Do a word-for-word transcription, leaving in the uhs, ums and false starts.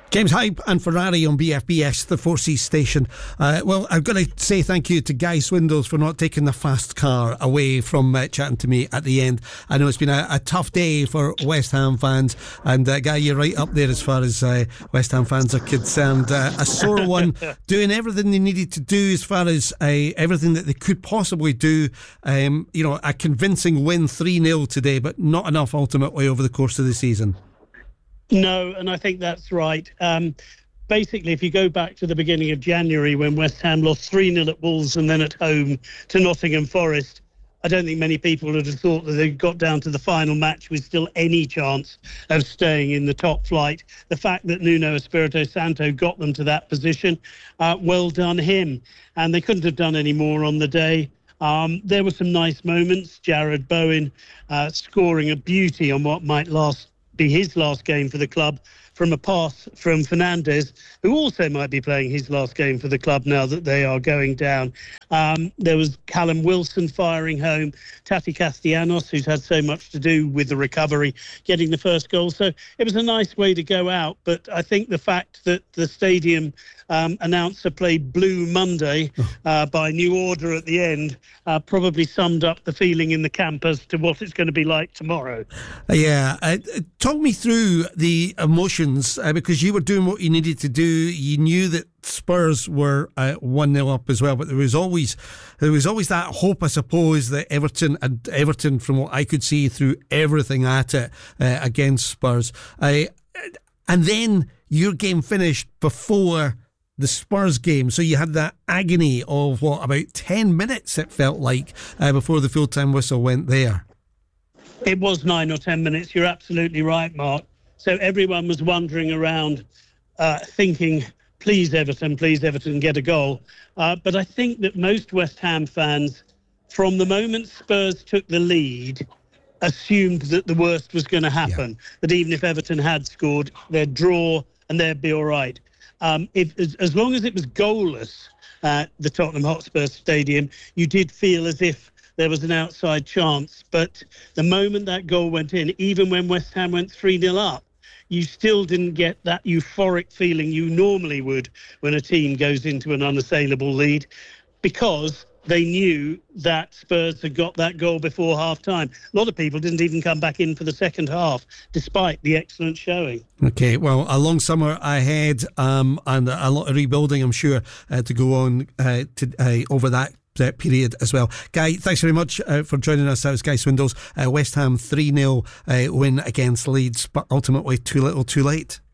James Hype and Ferrari on B F B S, the Four Seas station. Uh, well, I've got to say thank you to Guy Swindells for not taking the fast car away from uh, chatting to me at the end. I know it's been a, a tough day for West Ham fans, and uh, Guy, you're right up there as far as uh, West Ham fans are concerned. Uh, a sore one, doing everything they needed to do as far as uh, everything that they could possibly do. Um, you know, a convincing win three nil today, but not enough ultimately over the course of the season. No, and I think that's right. Um, basically, if you go back to the beginning of January when West Ham lost three nil at Wolves and then at home to Nottingham Forest, I don't think many people would have thought that they got down to the final match with still any chance of staying in the top flight. The fact that Nuno Espirito Santo got them to that position, uh, well done him. And they couldn't have done any more on the day. Um, there were some nice moments. Jared Bowen uh, scoring a beauty on what might last be his last game for the club from a pass from Fernandes, who also might be playing his last game for the club now that they are going down. Um, there was Callum Wilson firing home, Tati Castellanos, who's had so much to do with the recovery, getting the first goal. So it was a nice way to go out. But I think the fact that the stadium um, announcer played Blue Monday uh, by new order at the end uh, probably summed up the feeling in the camp as to what it's going to be like tomorrow. Yeah. Uh, talk me through the emotions. Uh, because you were doing what you needed to do. You knew that Spurs were uh, one nil up as well, but there was always there was always that hope, I suppose, that Everton and Everton, from what I could see, threw everything at it uh, against Spurs. Uh, and then your game finished before the Spurs game, so you had that agony of what, about ten minutes it felt like uh, before the full-time whistle went there. It was nine or ten minutes. You're absolutely right, Mark. So everyone was wandering around uh, thinking, please, Everton, please, Everton, get a goal. Uh, but I think that most West Ham fans, from the moment Spurs took the lead, assumed that the worst was going to happen, yeah. That even if Everton had scored, they'd draw and they'd be all right. Um, if, as, as long as it was goalless at the Tottenham Hotspur Stadium, you did feel as if there was an outside chance. But the moment that goal went in, even when West Ham went three nil up, you still didn't get that euphoric feeling you normally would when a team goes into an unassailable lead, because they knew that Spurs had got that goal before half-time. A lot of people didn't even come back in for the second half, despite the excellent showing. OK, well, a long summer ahead um, and a lot of rebuilding, I'm sure, uh, to go on uh, to, uh, over that Uh, period as well. Guy, thanks very much uh, for joining us. That was Guy Swindells. uh, West Ham three nil uh, win against Leeds, but ultimately too little too late.